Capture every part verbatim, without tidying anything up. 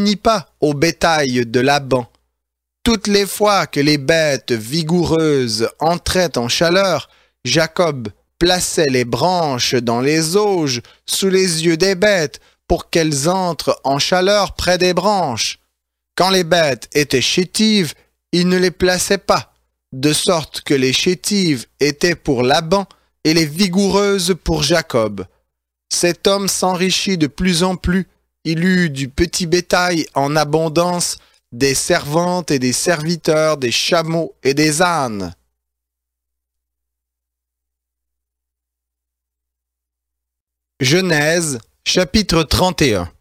n'unit pas au bétail de Laban. Toutes les fois que les bêtes vigoureuses entraient en chaleur, Jacob plaçait les branches dans les auges sous les yeux des bêtes pour qu'elles entrent en chaleur près des branches. Quand les bêtes étaient chétives, il ne les plaçait pas, de sorte que les chétives étaient pour Laban et les vigoureuses pour Jacob. Cet homme s'enrichit de plus en plus, il eut du petit bétail en abondance, des servantes et des serviteurs, des chameaux et des ânes. Genèse, chapitre trente et un.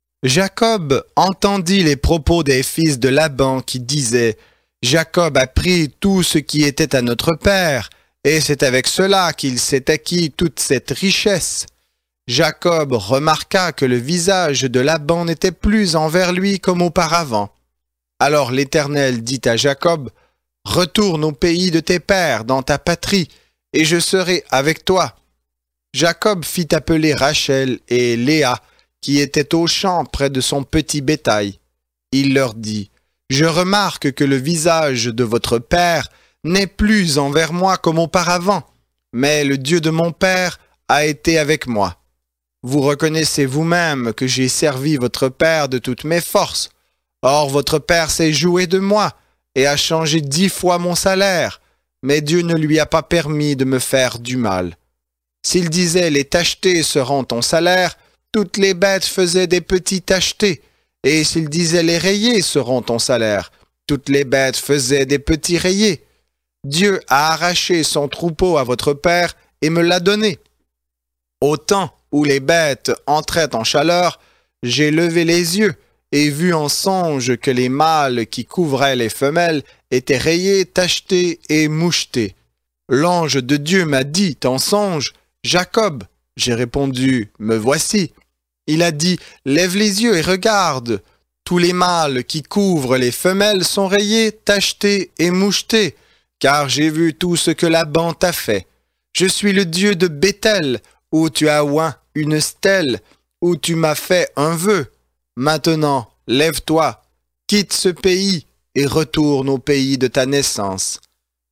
Jacob entendit les propos des fils de Laban qui disaient « Jacob a pris tout ce qui était à notre père, et c'est avec cela qu'il s'est acquis toute cette richesse. » Jacob remarqua que le visage de Laban n'était plus envers lui comme auparavant. Alors l'Éternel dit à Jacob, « Retourne au pays de tes pères, dans ta patrie, et je serai avec toi. » Jacob fit appeler Rachel et Léa, qui étaient au champ près de son petit bétail. Il leur dit, « Je remarque que le visage de votre père n'est plus envers moi comme auparavant, mais le Dieu de mon père a été avec moi. Vous reconnaissez vous-même que j'ai servi votre père de toutes mes forces. Or votre père s'est joué de moi et a changé dix fois mon salaire, mais Dieu ne lui a pas permis de me faire du mal. S'il disait les tachetés seront ton salaire, toutes les bêtes faisaient des petits tachetés, et s'il disait les rayés seront ton salaire, toutes les bêtes faisaient des petits rayés. Dieu a arraché son troupeau à votre père et me l'a donné. Au temps où les bêtes entraient en chaleur, j'ai levé les yeux et vu en songe que les mâles qui couvraient les femelles étaient rayés, tachetés et mouchetés. L'ange de Dieu m'a dit en songe, « Jacob !» J'ai répondu, « Me voici !» Il a dit, « Lève les yeux et regarde. Tous les mâles qui couvrent les femelles sont rayés, tachetés et mouchetés, car j'ai vu tout ce que Laban t'a fait. Je suis le Dieu de Béthel, où tu as oint une stèle, où tu m'as fait un vœu. Maintenant, lève-toi, quitte ce pays et retourne au pays de ta naissance. »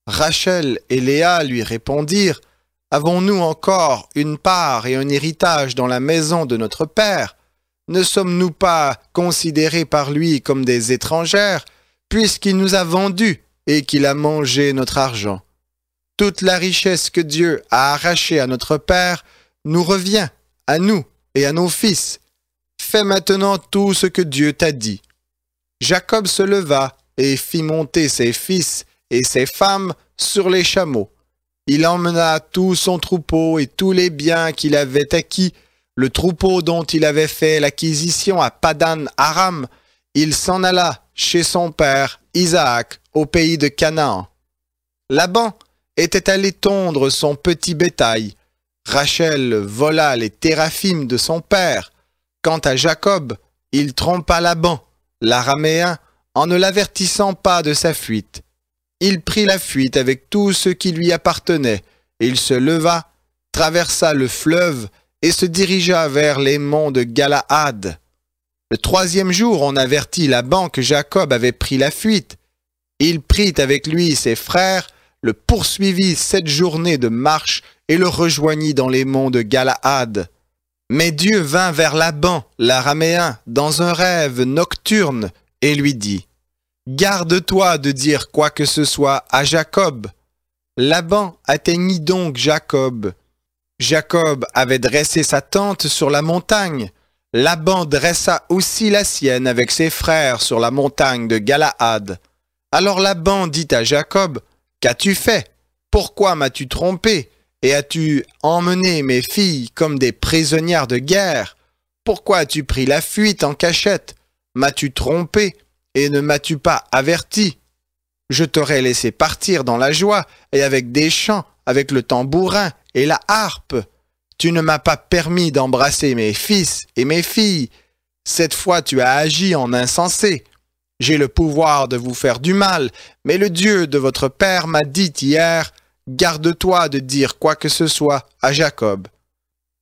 Rachel et Léa lui répondirent, « Avons-nous encore une part et un héritage dans la maison de notre père? Ne sommes-nous pas considérés par lui comme des étrangères, puisqu'il nous a vendus et qu'il a mangé notre argent? Toute la richesse que Dieu a arrachée à notre père nous revient, à nous et à nos fils. Fais maintenant tout ce que Dieu t'a dit. » Jacob se leva et fit monter ses fils et ses femmes sur les chameaux. Il emmena tout son troupeau et tous les biens qu'il avait acquis, le troupeau dont il avait fait l'acquisition à Padan Aram. Il s'en alla chez son père Isaac au pays de Canaan. Laban était allé tondre son petit bétail. Rachel vola les téraphimes de son père. Quant à Jacob, il trompa Laban, l'araméen, en ne l'avertissant pas de sa fuite. Il prit la fuite avec tout ce qui lui appartenait. Il se leva, traversa le fleuve et se dirigea vers les monts de Galaad. Le troisième jour, on avertit Laban que Jacob avait pris la fuite. Il prit avec lui ses frères, le poursuivit sept journées de marche et le rejoignit dans les monts de Galaad. Mais Dieu vint vers Laban, l'araméen, dans un rêve nocturne et lui dit, « Garde-toi de dire quoi que ce soit à Jacob. » Laban atteignit donc Jacob. Jacob avait dressé sa tente sur la montagne. Laban dressa aussi la sienne avec ses frères sur la montagne de Galaad. Alors Laban dit à Jacob, « Qu'as-tu fait? Pourquoi m'as-tu trompé? Et as-tu emmené mes filles comme des prisonnières de guerre? Pourquoi as-tu pris la fuite en cachette? M'as-tu trompé et ne m'as-tu pas averti? Je t'aurais laissé partir dans la joie et avec des chants, avec le tambourin et la harpe. Tu ne m'as pas permis d'embrasser mes fils et mes filles. Cette fois tu as agi en insensé. J'ai le pouvoir de vous faire du mal, mais le Dieu de votre père m'a dit hier, « Garde-toi de dire quoi que ce soit à Jacob. »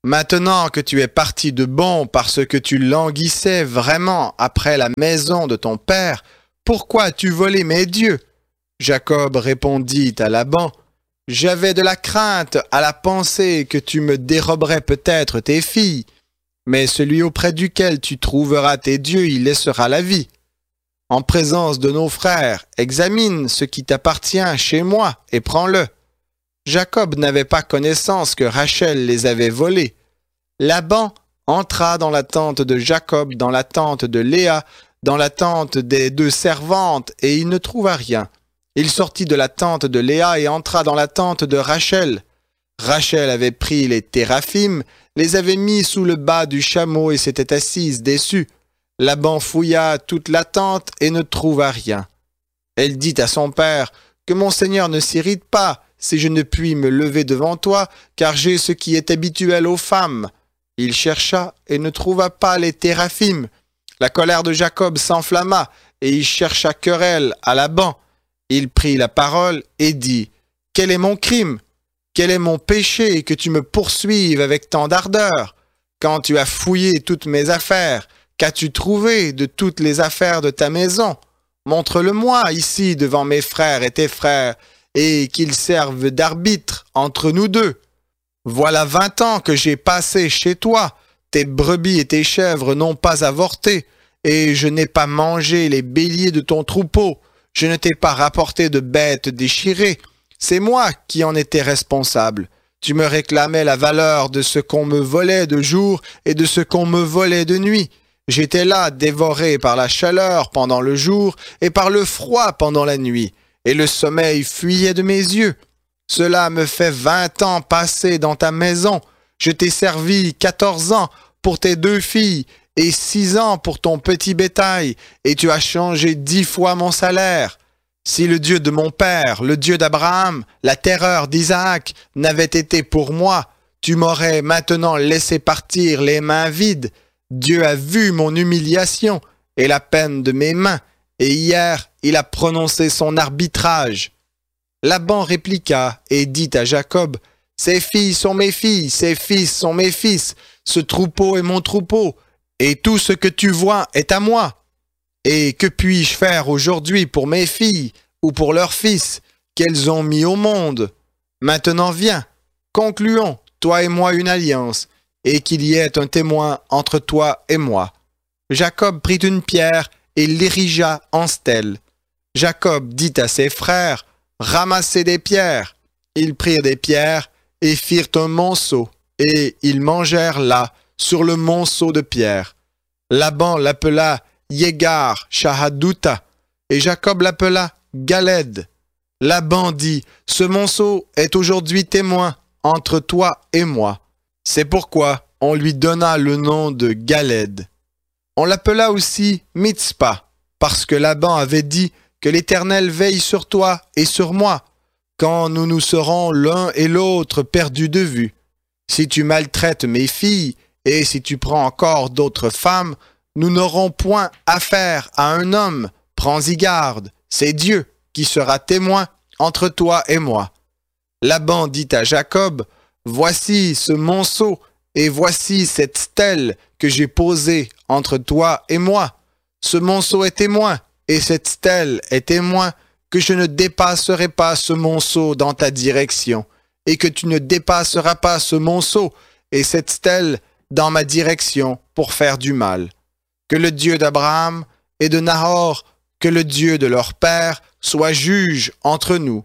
Maintenant que tu es parti de bon parce que tu languissais vraiment après la maison de ton père, pourquoi as-tu volé mes dieux? Jacob répondit à Laban, « J'avais de la crainte à la pensée que tu me déroberais peut-être tes filles, mais celui auprès duquel tu trouveras tes dieux y laissera la vie. En présence de nos frères, examine ce qui t'appartient chez moi et prends-le. » Jacob n'avait pas connaissance que Rachel les avait volés. Laban entra dans la tente de Jacob, dans la tente de Léa, dans la tente des deux servantes, et il ne trouva rien. Il sortit de la tente de Léa et entra dans la tente de Rachel. Rachel avait pris les téraphim, les avait mis sous le bas du chameau et s'était assise dessus. Laban fouilla toute la tente et ne trouva rien. Elle dit à son père, « Que mon seigneur ne s'irrite pas, si je ne puis me lever devant toi, car j'ai ce qui est habituel aux femmes. » Il chercha et ne trouva pas les téraphim. La colère de Jacob s'enflamma, et il chercha querelle à Laban. Il prit la parole et dit, « Quel est mon crime? Quel est mon péché que tu me poursuives avec tant d'ardeur? Quand tu as fouillé toutes mes affaires, qu'as-tu trouvé de toutes les affaires de ta maison? Montre-le-moi ici devant mes frères et tes frères, et qu'ils servent d'arbitre entre nous deux. Voilà vingt ans que j'ai passé chez toi, tes brebis et tes chèvres n'ont pas avorté, et je n'ai pas mangé les béliers de ton troupeau, je ne t'ai pas rapporté de bêtes déchirées, c'est moi qui en étais responsable. Tu me réclamais la valeur de ce qu'on me volait de jour et de ce qu'on me volait de nuit. J'étais là, dévoré par la chaleur pendant le jour et par le froid pendant la nuit, et le sommeil fuyait de mes yeux. Cela me fait vingt ans passés dans ta maison. Je t'ai servi quatorze ans pour tes deux filles et six ans pour ton petit bétail, et tu as changé dix fois mon salaire. Si le Dieu de mon père, le Dieu d'Abraham, la terreur d'Isaac, n'avait été pour moi, tu m'aurais maintenant laissé partir les mains vides. Dieu a vu mon humiliation et la peine de mes mains, et hier il a prononcé son arbitrage. Laban répliqua et dit à Jacob, « Ces filles sont mes filles, ces fils sont mes fils, ce troupeau est mon troupeau, et tout ce que tu vois est à moi. Et que puis-je faire aujourd'hui pour mes filles ou pour leurs fils qu'elles ont mis au monde? Maintenant viens, concluons, toi et moi, une alliance, et qu'il y ait un témoin entre toi et moi. » Jacob prit une pierre et l'érigea en stèle. Jacob dit à ses frères, « Ramassez des pierres. » Ils prirent des pierres et firent un monceau, et ils mangèrent là, sur le monceau de pierres. Laban l'appela Yegar Shahaduta, et Jacob l'appela Galed. Laban dit, « Ce monceau est aujourd'hui témoin entre toi et moi. » C'est pourquoi on lui donna le nom de Galed. On l'appela aussi Mitzpah, parce que Laban avait dit que l'Éternel veille sur toi et sur moi, quand nous nous serons l'un et l'autre perdus de vue. Si tu maltraites mes filles, et si tu prends encore d'autres femmes, nous n'aurons point affaire à un homme, prends-y garde, c'est Dieu qui sera témoin entre toi et moi. Laban dit à Jacob, voici ce monceau, et voici cette stèle que j'ai posée entre toi et moi. Ce monceau est témoin, et cette stèle est témoin que je ne dépasserai pas ce monceau dans ta direction, et que tu ne dépasseras pas ce monceau et cette stèle dans ma direction pour faire du mal. Que le Dieu d'Abraham et de Nahor, que le Dieu de leur père, soit juge entre nous.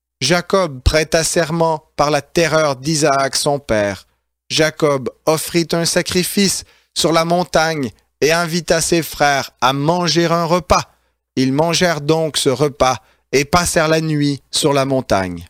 Jacob prêta serment par la terreur d'Isaac son père. Jacob offrit un sacrifice sur la montagne et invita ses frères à manger un repas. Ils mangèrent donc ce repas et passèrent la nuit sur la montagne.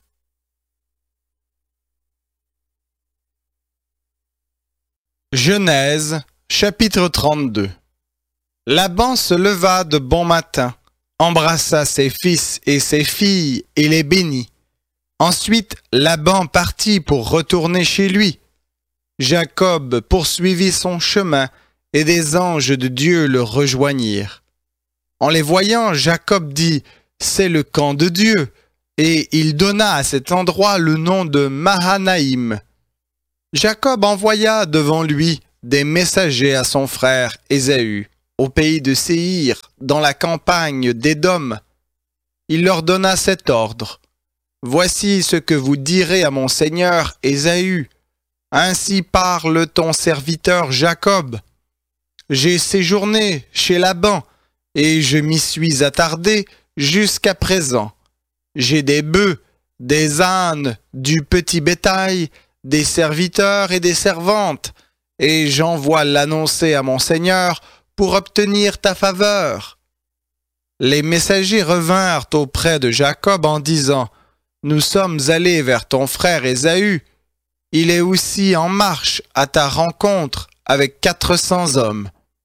Genèse, chapitre trente-deux. Laban se leva de bon matin, embrassa ses fils et ses filles et les bénit. Ensuite, Laban partit pour retourner chez lui. Jacob poursuivit son chemin et des anges de Dieu le rejoignirent. En les voyant, Jacob dit « C'est le camp de Dieu » et il donna à cet endroit le nom de Mahanaïm. Jacob envoya devant lui des messagers à son frère Ésaü, au pays de Séhir, dans la campagne d'Édom. Il leur donna cet ordre. « Voici ce que vous direz à mon seigneur Ésaü. Ainsi parle ton serviteur Jacob. J'ai séjourné chez Laban, et je m'y suis attardé jusqu'à présent. J'ai des bœufs, des ânes, du petit bétail, des serviteurs et des servantes, et j'envoie l'annoncer à mon seigneur pour obtenir ta faveur. » Les messagers revinrent auprès de Jacob en disant, « Nous sommes allés vers ton frère Ésaü. Il est aussi en marche à ta rencontre avec quatre cents hommes. »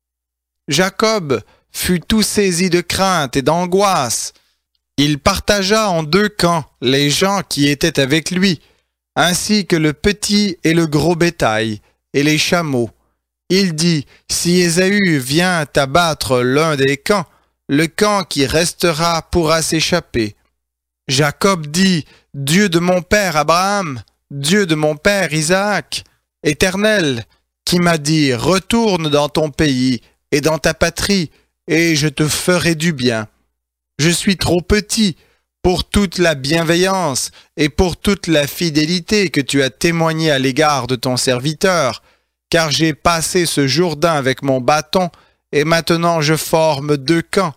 Jacob fut tout saisi de crainte et d'angoisse. Il partagea en deux camps les gens qui étaient avec lui, ainsi que le petit et le gros bétail, et les chameaux. Il dit, « Si Ésaü vient abattre l'un des camps, le camp qui restera pourra s'échapper. » Jacob dit, « Dieu de mon père Abraham, Dieu de mon père Isaac, Éternel, qui m'a dit, retourne dans ton pays et dans ta patrie, et je te ferai du bien. Je suis trop petit pour toute la bienveillance et pour toute la fidélité que tu as témoignée à l'égard de ton serviteur, car j'ai passé ce Jourdain avec mon bâton, et maintenant je forme deux camps.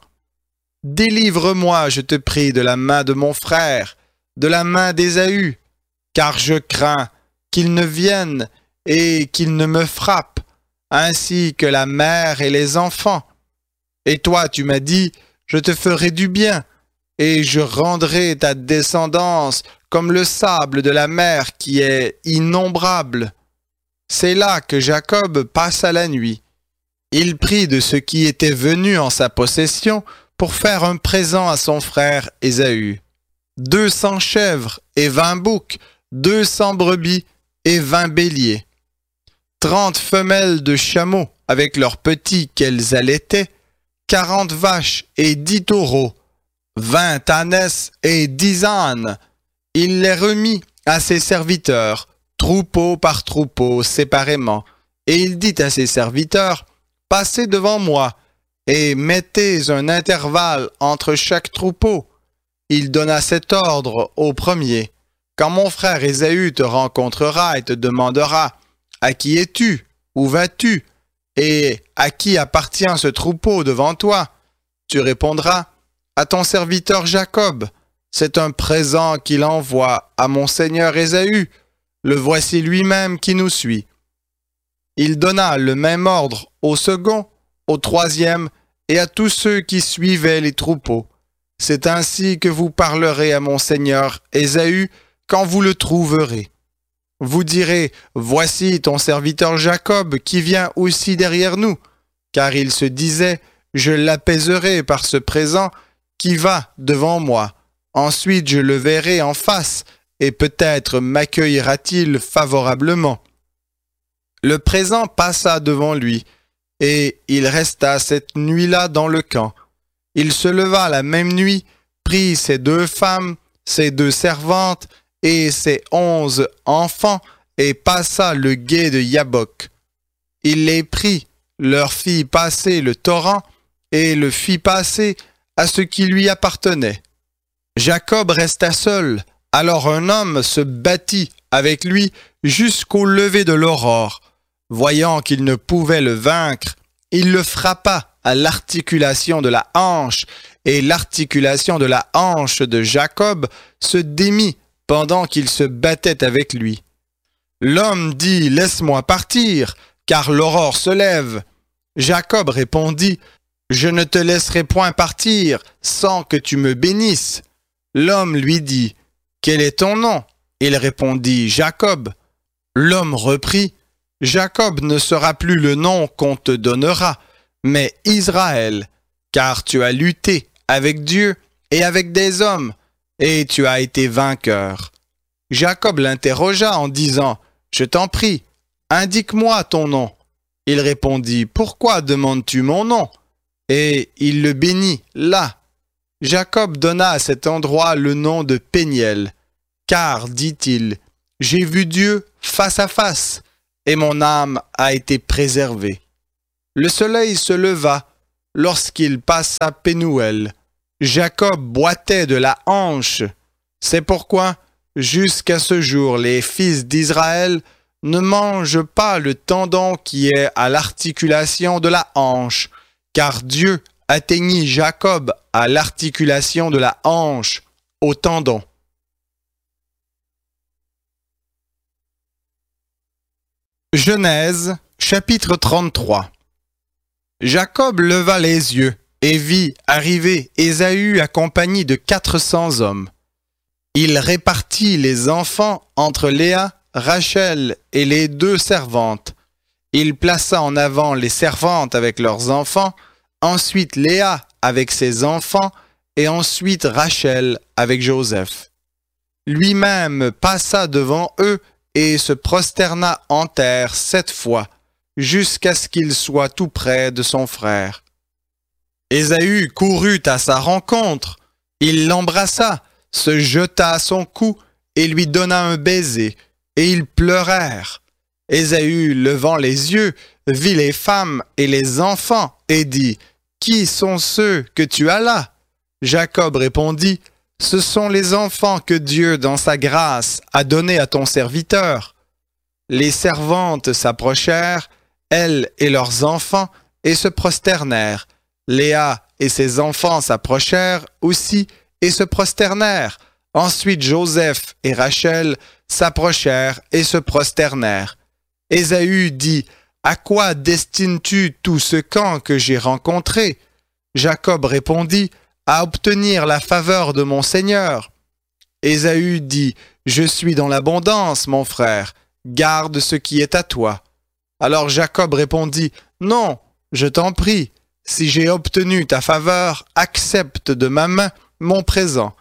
Délivre-moi, je te prie, de la main de mon frère, de la main d'Ésaü, car je crains qu'il ne vienne et qu'il ne me frappe, ainsi que la mère et les enfants. Et toi, tu m'as dit, je te ferai du bien, et je rendrai ta descendance comme le sable de la mer qui est innombrable. » C'est là que Jacob passa la nuit. Il prit de ce qui était venu en sa possession pour faire un présent à son frère Ésaü. Deux cents chèvres et vingt boucs, deux cents brebis et vingt béliers. Trente femelles de chameaux avec leurs petits qu'elles allaitaient, quarante vaches et dix taureaux, vingt ânesses et dix ânes. Il les remit à ses serviteurs, troupeau par troupeau, séparément. Et il dit à ses serviteurs, « Passez devant moi, et mettez un intervalle entre chaque troupeau. » Il donna cet ordre au premier. « Quand mon frère Ésaü te rencontrera et te demandera, « À qui es-tu? Où vas-tu? Et à qui appartient ce troupeau devant toi? » Tu répondras, « À ton serviteur Jacob. C'est un présent qu'il envoie à mon seigneur Ésaü. Le voici lui-même qui nous suit. » Il donna le même ordre au second, au troisième et à tous ceux qui suivaient les troupeaux. C'est ainsi que vous parlerez à mon seigneur Ésaü quand vous le trouverez. Vous direz, « Voici ton serviteur Jacob qui vient aussi derrière nous. » Car il se disait, « Je l'apaiserai par ce présent qui va devant moi. Ensuite je le verrai en face, et peut-être m'accueillera-t-il favorablement. » Le présent passa devant lui, et il resta cette nuit-là dans le camp. Il se leva la même nuit, prit ses deux femmes, ses deux servantes et ses onze enfants, et passa le gué de Yabok. Il les prit, leur fit passer le torrent, et le fit passer à ce qui lui appartenait. Jacob resta seul, alors un homme se battit avec lui jusqu'au lever de l'aurore. Voyant qu'il ne pouvait le vaincre, il le frappa à l'articulation de la hanche, et l'articulation de la hanche de Jacob se démit pendant qu'il se battait avec lui. L'homme dit, « Laisse-moi partir, car l'aurore se lève. » Jacob répondit, « Je ne te laisserai point partir sans que tu me bénisses. » L'homme lui dit, « Quel est ton nom? » Il répondit, « Jacob. » L'homme reprit, « Jacob ne sera plus le nom qu'on te donnera, mais Israël, car tu as lutté avec Dieu et avec des hommes, et tu as été vainqueur. » Jacob l'interrogea en disant, « Je t'en prie, indique-moi ton nom. » Il répondit, « Pourquoi demandes-tu mon nom? » Et il le bénit là. Jacob donna à cet endroit le nom de Péniel, car, dit-il, « J'ai vu Dieu face à face, et mon âme a été préservée. Le soleil se leva lorsqu'il passa Pénuel. Jacob boitait de la hanche. C'est pourquoi, jusqu'à ce jour, les fils d'Israël ne mangent pas le tendon qui est à l'articulation de la hanche, car Dieu atteignit Jacob à l'articulation de la hanche, au tendon. Genèse, chapitre trente-trois. Jacob leva les yeux et vit arriver Ésaü accompagné de quatre cents hommes. Il répartit les enfants entre Léa, Rachel et les deux servantes. Il plaça en avant les servantes avec leurs enfants, ensuite Léa avec ses enfants, et ensuite Rachel avec Joseph. Lui-même passa devant eux et se prosterna en terre sept fois, jusqu'à ce qu'il soit tout près de son frère. Ésaü courut à sa rencontre, il l'embrassa, se jeta à son cou et lui donna un baiser, et ils pleurèrent. Ésaü, levant les yeux, vit les femmes et les enfants, et dit, « Qui sont ceux que tu as là ?» Jacob répondit, « Ce sont les enfants que Dieu, dans sa grâce, a donnés à ton serviteur. » Les servantes s'approchèrent, elles et leurs enfants, et se prosternèrent. Léa et ses enfants s'approchèrent aussi et se prosternèrent. Ensuite Joseph et Rachel s'approchèrent et se prosternèrent. Ésaü dit, « À quoi destines-tu tout ce camp que j'ai rencontré ?» Jacob répondit, « À obtenir la faveur de mon Seigneur. » Ésaü dit, « Je suis dans l'abondance, mon frère, garde ce qui est à toi. » Alors Jacob répondit, « Non, je t'en prie, si j'ai obtenu ta faveur, accepte de ma main mon présent,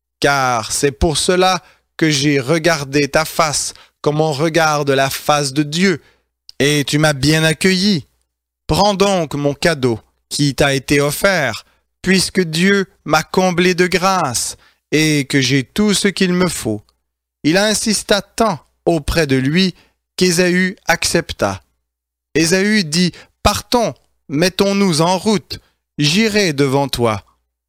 car c'est pour cela que j'ai regardé ta face comme on regarde la face de Dieu, et tu m'as bien accueilli. Prends donc mon cadeau qui t'a été offert, puisque Dieu m'a comblé de grâce, et que j'ai tout ce qu'il me faut. » Il insista tant auprès de lui qu'Ésaü accepta. Ésaü dit, « Partons, mettons-nous en route, j'irai devant toi. »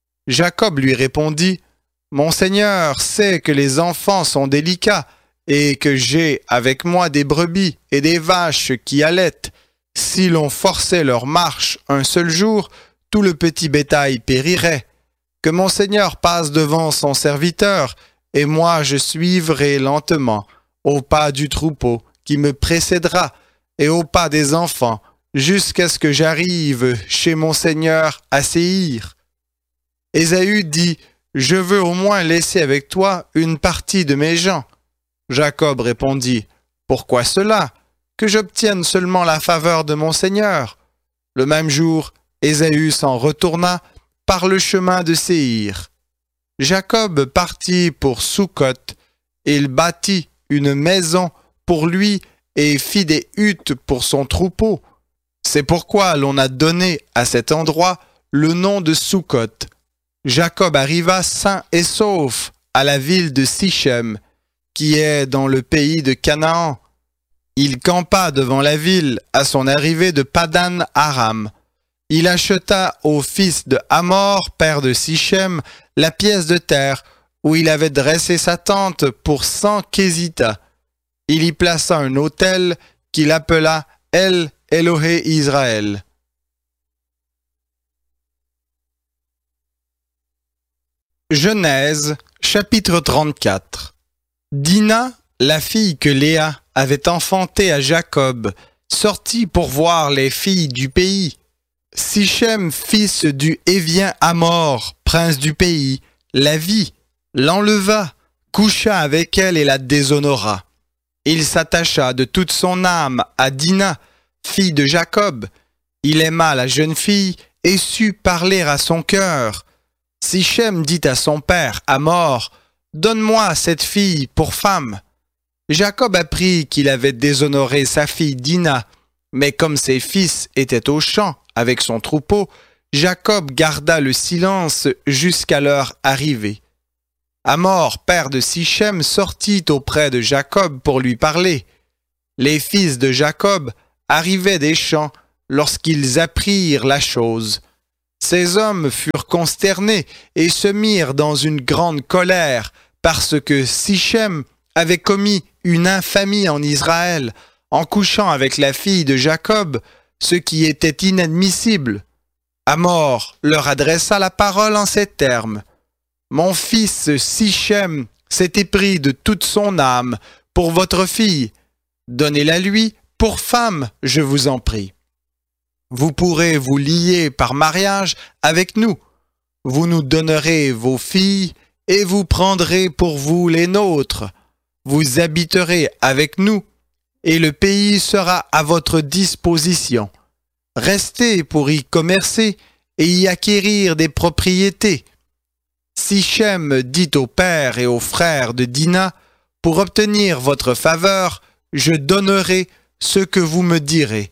Jacob lui répondit, « Mon Seigneur sait que les enfants sont délicats, et que j'ai avec moi des brebis et des vaches qui allaitent. Si l'on forçait leur marche un seul jour, tout le petit bétail périrait. Que mon Seigneur passe devant son serviteur, et moi je suivrai lentement, au pas du troupeau qui me précédera, et au pas des enfants, jusqu'à ce que j'arrive chez mon Seigneur à Séhir. » Ésaü dit, « Je veux au moins laisser avec toi une partie de mes gens. » Jacob répondit, « Pourquoi cela? Que j'obtienne seulement la faveur de mon Seigneur. » Le même jour, Ésaü s'en retourna par le chemin de Séhir. Jacob partit pour Sukkot. Il bâtit une maison pour lui et fit des huttes pour son troupeau. C'est pourquoi l'on a donné à cet endroit le nom de Sukkot. Jacob arriva sain et sauf à la ville de Sichem, qui est dans le pays de Canaan. Il campa devant la ville à son arrivée de Padan Aram. Il acheta au fils de Hamor, père de Sichem, la pièce de terre où il avait dressé sa tente pour cent késitas. Il y plaça un autel qu'il appela El Elohé Israël. Genèse, chapitre trente-quatre. Dina, la fille que Léa avait enfantée à Jacob, sortit pour voir les filles du pays. Sichem, fils du Hévien Hamor, prince du pays, la vit, l'enleva, coucha avec elle et la déshonora. Il s'attacha de toute son âme à Dina, fille de Jacob. Il aima la jeune fille et sut parler à son cœur. Sichem dit à son père Hamor, « Donne-moi cette fille pour femme. » Jacob apprit qu'il avait déshonoré sa fille Dina, mais comme ses fils étaient au champ avec son troupeau, Jacob garda le silence jusqu'à leur arrivée. Hamor, père de Sichem, sortit auprès de Jacob pour lui parler. Les fils de Jacob arrivaient des champs lorsqu'ils apprirent la chose. Ces hommes furent consternés et se mirent dans une grande colère parce que Sichem avait commis une infamie en Israël en couchant avec la fille de Jacob, ce qui était inadmissible. Hamor leur adressa la parole en ces termes. « Mon fils Sichem s'est épris de toute son âme pour votre fille. Donnez-la lui pour femme, je vous en prie. Vous pourrez vous lier par mariage avec nous. Vous nous donnerez vos filles et vous prendrez pour vous les nôtres. Vous habiterez avec nous et le pays sera à votre disposition. Restez pour y commercer et y acquérir des propriétés. » Sichem dit au père et aux frères de Dina, « Pour obtenir votre faveur, je donnerai ce que vous me direz.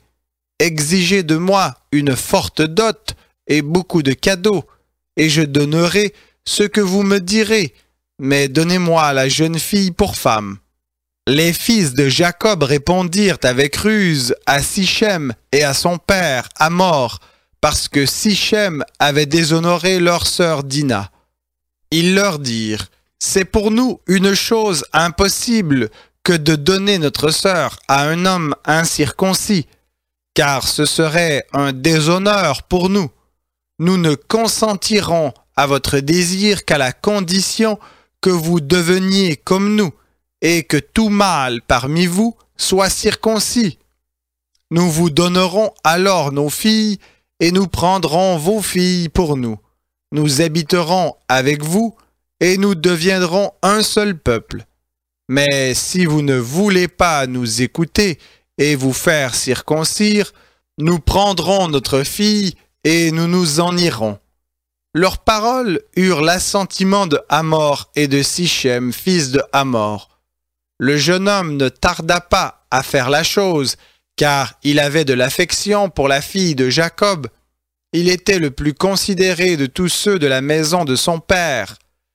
Exigez de moi une forte dot et beaucoup de cadeaux, et je donnerai ce que vous me direz, mais donnez-moi la jeune fille pour femme. » Les fils de Jacob répondirent avec ruse à Sichem et à son père Hamor, parce que Sichem avait déshonoré leur sœur Dina. Ils leur dirent, « C'est pour nous une chose impossible que de donner notre sœur à un homme incirconcis, car ce serait un déshonneur pour nous. Nous ne consentirons à votre désir qu'à la condition que vous deveniez comme nous, et que tout mâle parmi vous soit circoncis. Nous vous donnerons alors nos filles, et nous prendrons vos filles pour nous. Nous habiterons avec vous, et nous deviendrons un seul peuple. Mais si vous ne voulez pas nous écouter et vous faire circoncire, nous prendrons notre fille, et nous nous en irons. » Leurs paroles eurent l'assentiment de Hamor et de Sichem, fils de Hamor. Le jeune homme ne tarda pas à faire la chose, car il avait de l'affection pour la fille de Jacob. Il était le plus considéré de tous ceux de la maison de son père.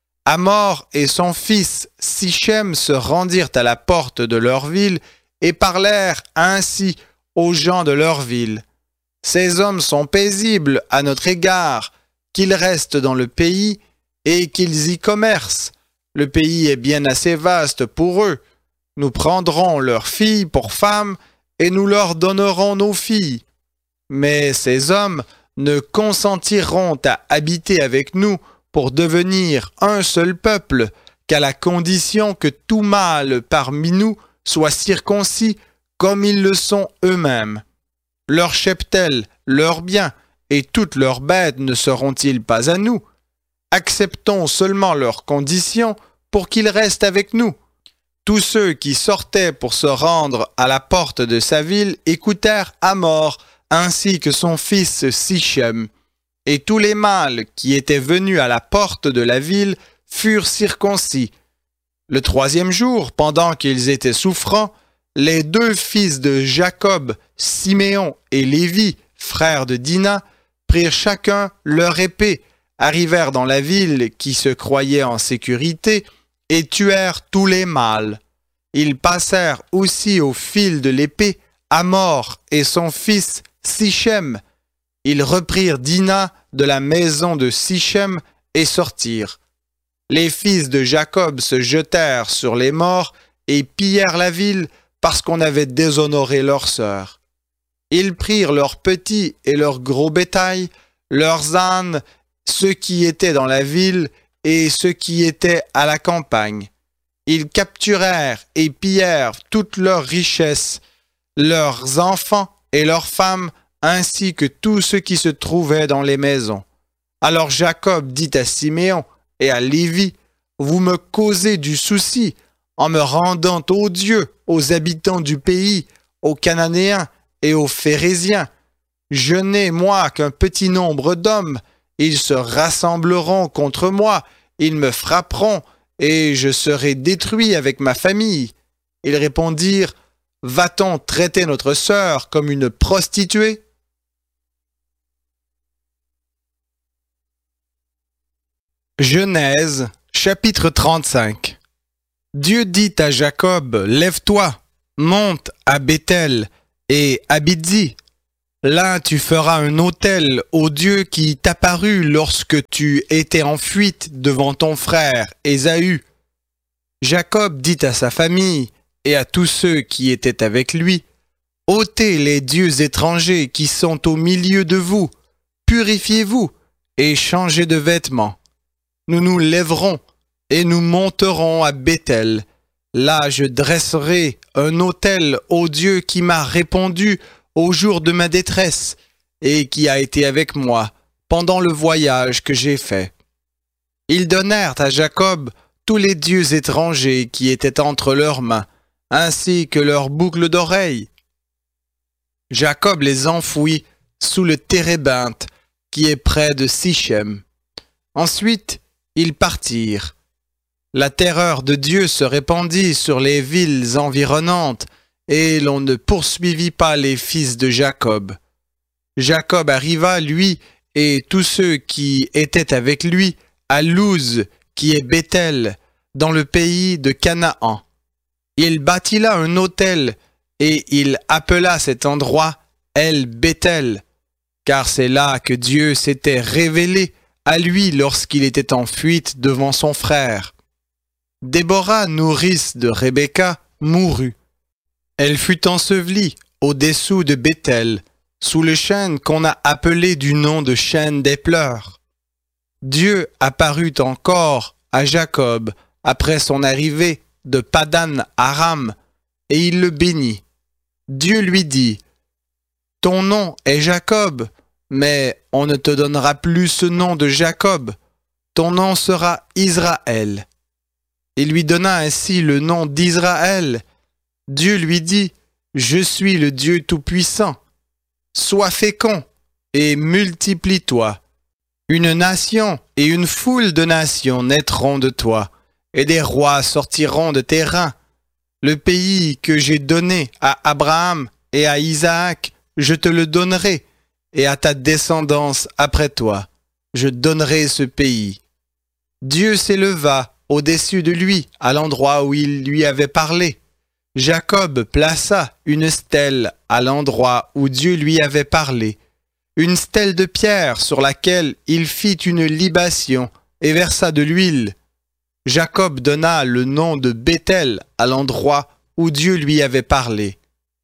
Hamor et son fils Sichem se rendirent à la porte de leur ville et parlèrent ainsi aux gens de leur ville. « Ces hommes sont paisibles à notre égard, qu'ils restent dans le pays et qu'ils y commercent. Le pays est bien assez vaste pour eux. Nous prendrons leurs filles pour femmes et nous leur donnerons nos filles. Mais ces hommes ne consentiront à habiter avec nous pour devenir un seul peuple qu'à la condition que tout mâle parmi nous soit circoncis comme ils le sont eux-mêmes. Leur cheptel, leurs biens et toutes leurs bêtes ne seront-ils pas à nous? Acceptons seulement leurs conditions pour qu'ils restent avec nous. » Tous ceux qui sortaient pour se rendre à la porte de sa ville écoutèrent Hamor, ainsi que son fils Sichem. Et tous les mâles qui étaient venus à la porte de la ville furent circoncis. Le troisième jour, pendant qu'ils étaient souffrants, les deux fils de Jacob, Siméon et Lévi, frères de Dina, prirent chacun leur épée, arrivèrent dans la ville qui se croyait en sécurité, et tuèrent tous les mâles. Ils passèrent aussi au fil de l'épée Hamor et son fils Sichem. Ils reprirent Dina de la maison de Sichem et sortirent. Les fils de Jacob se jetèrent sur les morts et pillèrent la ville parce qu'on avait déshonoré leur sœur. Ils prirent leurs petits et leurs gros bétail, leurs ânes, ceux qui étaient dans la ville et ceux qui étaient à la campagne. Ils capturèrent et pillèrent toutes leurs richesses, leurs enfants et leurs femmes, ainsi que tout ce qui se trouvait dans les maisons. Alors Jacob dit à Siméon et à Lévi, « Vous me causez du souci en me rendant odieux aux habitants du pays, aux Cananéens et aux Phérésiens. Je n'ai, moi, qu'un petit nombre d'hommes. Ils se rassembleront contre moi, ils me frapperont, et je serai détruit avec ma famille. » Ils répondirent, « Va-t-on traiter notre sœur comme une prostituée ?» Genèse, chapitre trente-cinq. Dieu dit à Jacob, « Lève-toi, monte à Béthel et habite-y. Là tu feras un autel au Dieu qui t'apparut lorsque tu étais en fuite devant ton frère Ésaü. Jacob dit à sa famille et à tous ceux qui étaient avec lui, ôtez les dieux étrangers qui sont au milieu de vous, purifiez-vous et changez de vêtements. Nous nous lèverons et nous monterons à Béthel. Là je dresserai un autel au Dieu qui m'a répondu au jour de ma détresse et qui a été avec moi pendant le voyage que j'ai fait. Ils donnèrent à Jacob tous les dieux étrangers qui étaient entre leurs mains, ainsi que leurs boucles d'oreilles. Jacob les enfouit sous le térébinthe qui est près de Sichem. Ensuite, ils partirent. La terreur de Dieu se répandit sur les villes environnantes, et l'on ne poursuivit pas les fils de Jacob. Jacob arriva, lui, et tous ceux qui étaient avec lui, à Luz, qui est Béthel, dans le pays de Canaan. Il bâtit là un autel, et il appela cet endroit El Béthel, car c'est là que Dieu s'était révélé à lui lorsqu'il était en fuite devant son frère. Déborah, nourrice de Rebecca, mourut. Elle fut ensevelie au-dessous de Béthel, sous le chêne qu'on a appelé du nom de chêne des pleurs. Dieu apparut encore à Jacob après son arrivée de Padan Aram, et il le bénit. Dieu lui dit, « Ton nom est Jacob, mais on ne te donnera plus ce nom de Jacob, ton nom sera Israël. » Il lui donna ainsi le nom d'Israël. Dieu lui dit, « Je suis le Dieu Tout-Puissant. Sois fécond et multiplie-toi. Une nation et une foule de nations naîtront de toi, et des rois sortiront de tes reins. Le pays que j'ai donné à Abraham et à Isaac, je te le donnerai, et à ta descendance après toi, je donnerai ce pays. » Dieu s'éleva au-dessus de lui, à l'endroit où il lui avait parlé. Jacob plaça une stèle à l'endroit où Dieu lui avait parlé, une stèle de pierre sur laquelle il fit une libation et versa de l'huile. Jacob donna le nom de Béthel à l'endroit où Dieu lui avait parlé.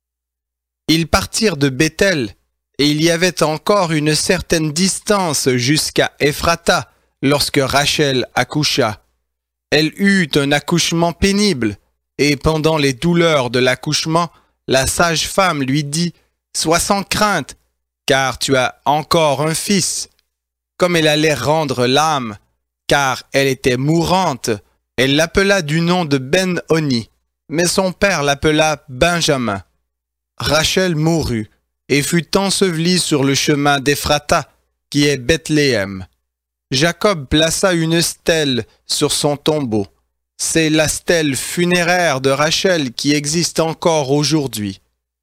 Ils partirent de Béthel, et il y avait encore une certaine distance jusqu'à Ephrata lorsque Rachel accoucha. Elle eut un accouchement pénible, et pendant les douleurs de l'accouchement, la sage-femme lui dit « Sois sans crainte, car tu as encore un fils. » Comme elle allait rendre l'âme, car elle était mourante, elle l'appela du nom de Ben-Oni, mais son père l'appela Benjamin. Rachel mourut et fut ensevelie sur le chemin d'Ephrata, qui est Bethléem. Jacob plaça une stèle sur son tombeau. C'est la stèle funéraire de Rachel qui existe encore aujourd'hui.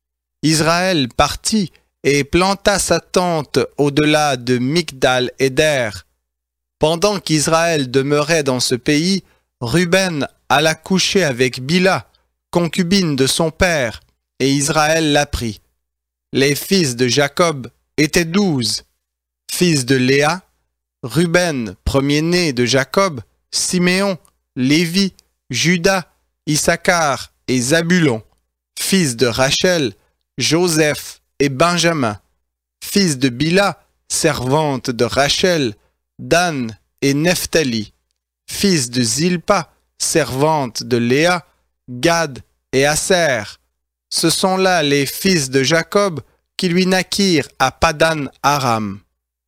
Israël partit et planta sa tente au-delà de Migdal-Éder. Pendant qu'Israël demeurait dans ce pays, Ruben alla coucher avec Bila, concubine de son père, et Israël l'apprit. Les fils de Jacob étaient douze. Fils de Léa, Ruben, premier-né de Jacob, Siméon, Lévi, Juda, Issachar et Zabulon. Fils de Rachel, Joseph et Benjamin. Fils de Bila, servante de Rachel, Dan et Nephtali. Fils de Zilpa, servante de Léa, Gad et Aser. Ce sont là les fils de Jacob qui lui naquirent à Padan Aram.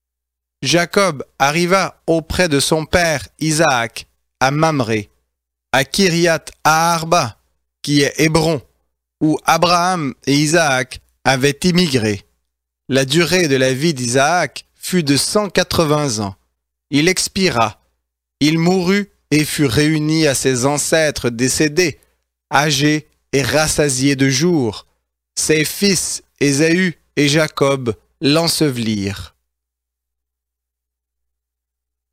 Jacob arriva auprès de son père Isaac à Mamré, à Kiriath Arba, qui est Hébron, où Abraham et Isaac avaient immigré. La durée de la vie d'Isaac fut de cent quatre-vingts ans. Il expira. Il mourut et fut réuni à ses ancêtres décédés, âgés et rassasiés de jours. Ses fils Ésaü et Jacob l'ensevelirent.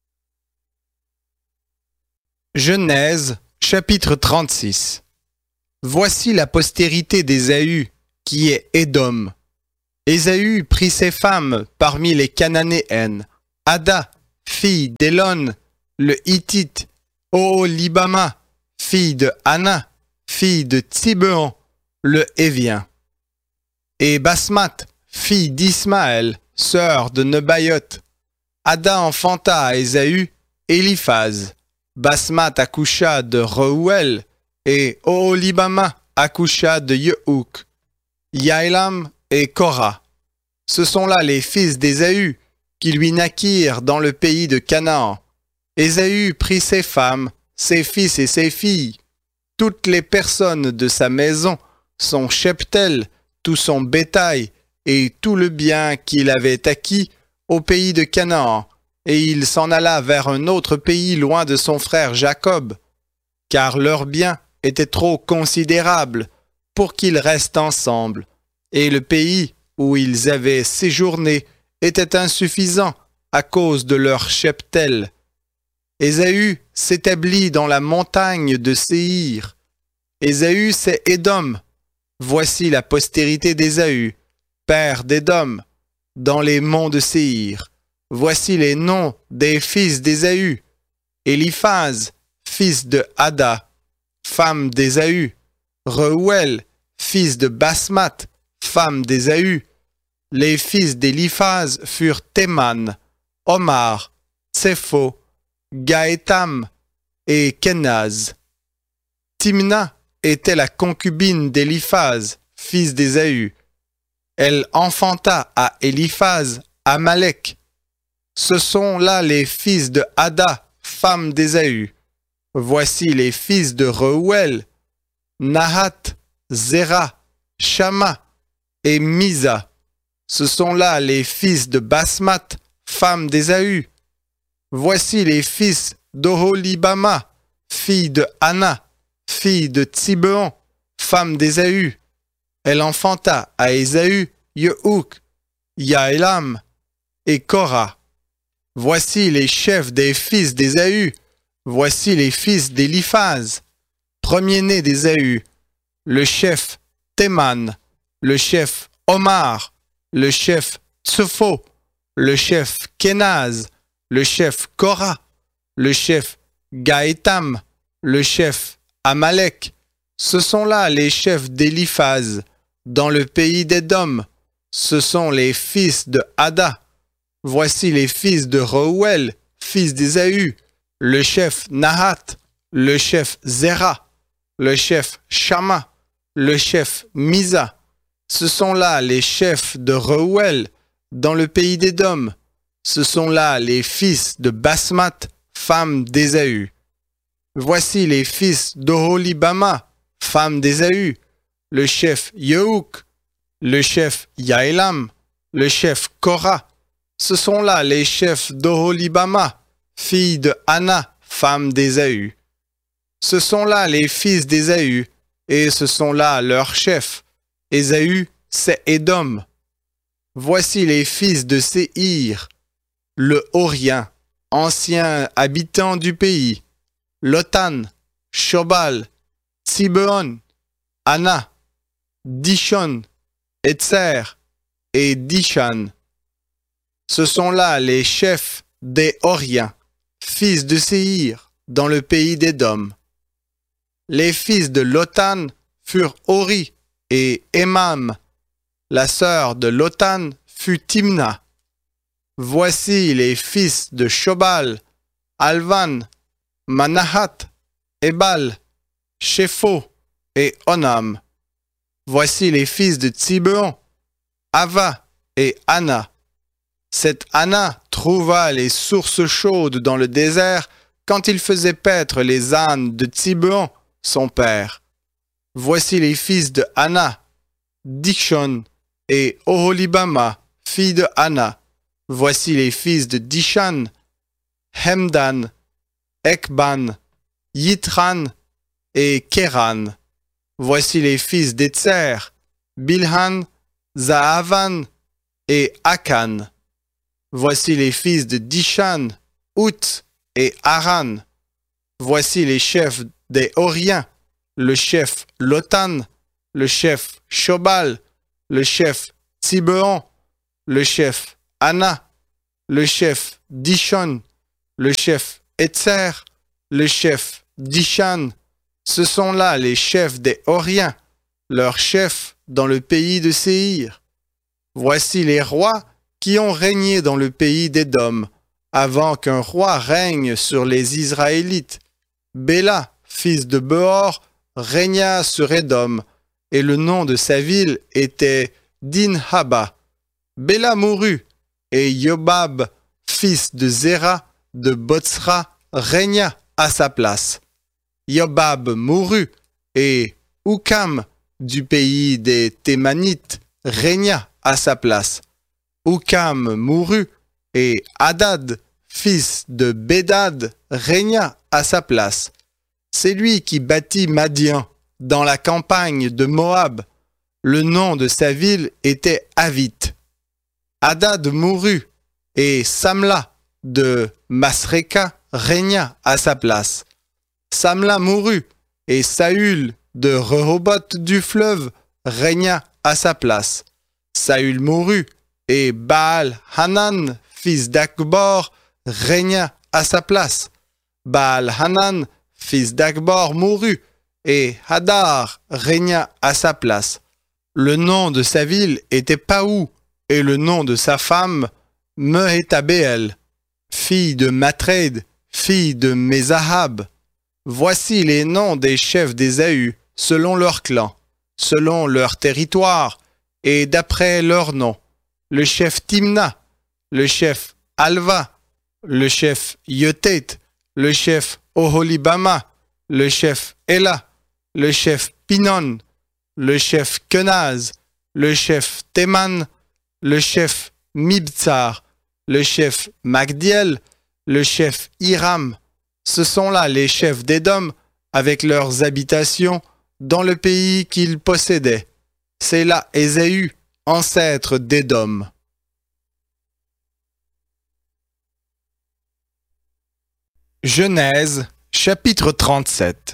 Genèse, chapitre trente-six. Voici la postérité d'Ésaü, qui est Édom. Ésaü prit ses femmes parmi les Cananéennes, Ada, fille d'Élon, le Hittite, Oholibama, fille de Anna, fille de Tsibéon, le Hévien. Et Basmath, fille d'Ismaël, sœur de Nebaïoth. Ada enfanta à Ésaü Éliphaz. Basmath accoucha de Reuel, et Oholibama accoucha de Yehouk, Yaélam et Korah. Ce sont là les fils d'Ésaü qui lui naquirent dans le pays de Canaan. Ésaü prit ses femmes, ses fils et ses filles, toutes les personnes de sa maison, son cheptel, tout son bétail et tout le bien qu'il avait acquis au pays de Canaan, et il s'en alla vers un autre pays loin de son frère Jacob, car leurs biens étaient trop considérables pour qu'ils restent ensemble, et le pays où ils avaient séjourné était insuffisant à cause de leur cheptel. Ésaü s'établit dans la montagne de Séhir. Ésaü, c'est Édom. Voici la postérité d'Ésaü, père d'Édom, dans les monts de Séhir. Voici les noms des fils d'Ésaü. Éliphaz, fils de Ada, femme d'Ésaü. Reuel, fils de Basmath, femme d'Ésaü. Les fils d'Éliphaz furent Théman, Omar, Tsépho, Gaétam et Kenaz. Timna était la concubine d'Éliphaz, fils d'Ésaü. Elle enfanta à Éliphaz Amalek. Ce sont là les fils de Ada, femme d'Ésaü. Voici les fils de Reuel, Nahath, Zéra, Shama et Misa. Ce sont là les fils de Basmath, femme d'Ésaü. Voici les fils d'Oholibama, fille de Anna, fille de Tsibéon, femme d'Ésaü. Elle enfanta à Ésaü Yehouk, Yaélam et Korah. Voici les chefs des fils d'Ésaü. Voici les fils d'Éliphaz, premier-né d'Ésaü, le chef Théman, le chef Omar, le chef Tsépho, le chef Kenaz, le chef Korah, le chef Gaétam, le chef Amalek. Ce sont là les chefs d'Éliphaz, dans le pays d'Édom. Ce sont les fils de Ada. Voici les fils de Reuel, fils d'Ésaü, le chef Nahath, le chef Zéra, le chef Shama, le chef Misa. Ce sont là les chefs de Reuel, dans le pays d'Édom. Ce sont là les fils de Basmath, femme d'Ésaü. Voici les fils d'Oholibama, femme d'Ésaü, le chef Yehouk, le chef Yaélam, le chef Korah. Ce sont là les chefs d'Oholibama, fille de Anna, femme d'Ésaü. Ce sont là les fils d'Ésaü, et ce sont là leurs chefs. Ésaü, c'est Édom. Voici les fils de Séhir, le Horien, ancien habitant du pays, Lotan, Shobal, Tsibéon, Anna, Dishon, Etzer et Dishan. Ce sont là les chefs des Horiens, fils de Séhir, dans le pays d'Édom. Les fils de Lotan furent Hori et Emam. La sœur de Lotan fut Timna. Voici les fils de Shobal, Alvan, Manahath, Ebal, Shépho et Onam. Voici les fils de Tsibéon, Ava et Anna. Cette Anna trouva les sources chaudes dans le désert quand il faisait paître les ânes de Tsibéon, son père. Voici les fils de Anna, Dishon et Oholibama, fille de Anna. Voici les fils de Dishan, Hemdan, Ekban, Yitran et Kéran. Voici les fils d'Etzer, Bilhan, Zahavan et Akan. Voici les fils de Dishan, Out et Aran. Voici les chefs des Horiens, le chef Lotan, le chef Shobal, le chef Tsibeon, le chef Anna, le chef Dishon, le chef Etzer, le chef Dishan. Ce sont là les chefs des Horiens, leurs chefs dans le pays de Séhir. Voici les rois qui ont régné dans le pays d'Édom, avant qu'un roi règne sur les Israélites. Béla, fils de Beor, régna sur Édom, et le nom de sa ville était Dinhaba. Béla mourut, et Yobab, fils de Zéra, de Botsra, régna à sa place. Yobab mourut, et Oukam, du pays des Thémanites, régna à sa place. Oukam mourut, et Hadad, fils de Bédad, régna à sa place. C'est lui qui bâtit Madian, dans la campagne de Moab. Le nom de sa ville était Avith. Hadad mourut, et Samla, de Masreka, régna à sa place. Samla mourut, et Saül, de Rehoboth du fleuve, régna à sa place. Saül mourut, et Baal-Hanan, fils d'Akbor, régna à sa place. Baal-Hanan, fils d'Akbor, mourut, et Hadar régna à sa place. Le nom de sa ville était Paou, et le nom de sa femme, Mehétabéel, fille de Matred, fille de Mézahab. Voici les noms des chefs d'Ésaü, selon leur clan, selon leur territoire, et d'après leur nom. Le chef Timna, le chef Alva, le chef Yotet, le chef Oholibama, le chef Ela, le chef Pinon, le chef Kenaz, le chef Théman, le chef Mibtsar, le chef Magdiel, le chef Hiram. Ce sont là les chefs d'Édom avec leurs habitations dans le pays qu'ils possédaient. C'est là Ésaü, ancêtre d'Édom. Genèse, chapitre trente-sept.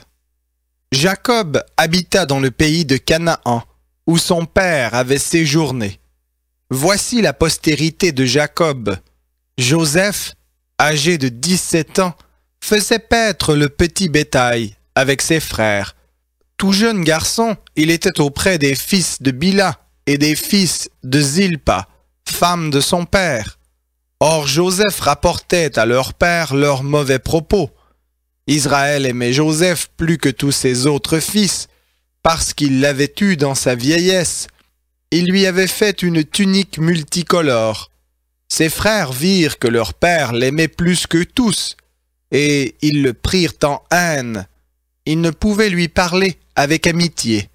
Jacob habita dans le pays de Canaan, où son père avait séjourné. Voici la postérité de Jacob. Joseph, âgé de dix-sept ans, faisait paître le petit bétail avec ses frères. Tout jeune garçon, il était auprès des fils de Bila et des fils de Zilpa, femme de son père. Or Joseph rapportait à leur père leurs mauvais propos. Israël aimait Joseph plus que tous ses autres fils, parce qu'il l'avait eu dans sa vieillesse. Il lui avait fait une tunique multicolore. Ses frères virent que leur père l'aimait plus que tous, et ils le prirent en haine. Ils ne pouvaient lui parler avec amitié.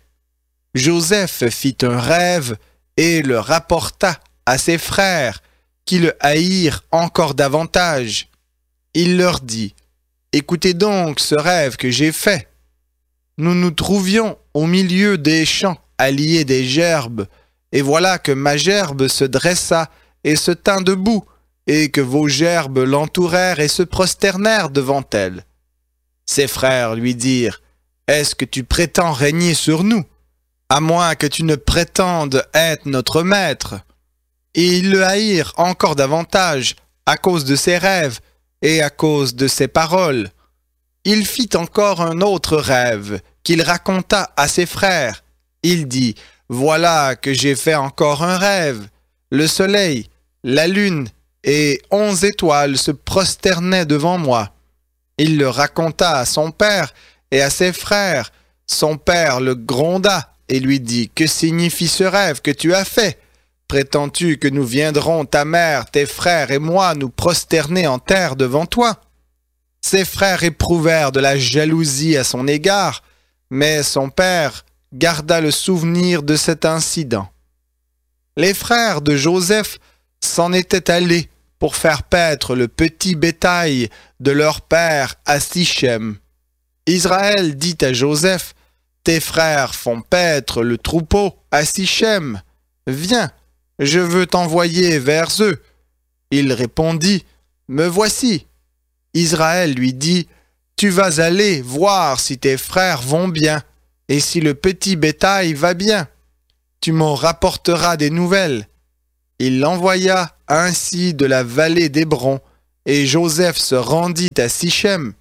Joseph fit un rêve et le rapporta à ses frères, qui le haïrent encore davantage. Il leur dit, « Écoutez donc ce rêve que j'ai fait. Nous nous trouvions au milieu des champs à lier des gerbes, et voilà que ma gerbe se dressa et se tint debout, et que vos gerbes l'entourèrent et se prosternèrent devant elle. » Ses frères lui dirent, « Est-ce que tu prétends régner sur nous, à moins que tu ne prétendes être notre maître ?» Et ils le haïrent encore davantage à cause de ses rêves et à cause de ses paroles. Il fit encore un autre rêve qu'il raconta à ses frères. Il dit, « Voilà que j'ai fait encore un rêve. Le soleil, la lune et onze étoiles se prosternaient devant moi. » Il le raconta à son père et à ses frères. Son père le gronda et lui dit, « Que signifie ce rêve que tu as fait ? Prétends-tu que nous viendrons, ta mère, tes frères et moi, nous prosterner en terre devant toi ?» Ses frères éprouvèrent de la jalousie à son égard, mais son père garda le souvenir de cet incident. Les frères de Joseph s'en étaient allés pour faire paître le petit bétail de leur père à Sichem. Israël dit à Joseph, « Tes frères font paître le troupeau à Sichem. Viens, je veux t'envoyer vers eux. » Il répondit, « Me voici. » Israël lui dit, « Tu vas aller voir si tes frères vont bien, et si le petit bétail va bien, tu m'en rapporteras des nouvelles. » Il l'envoya ainsi de la vallée d'Hébron, et Joseph se rendit à Sichem.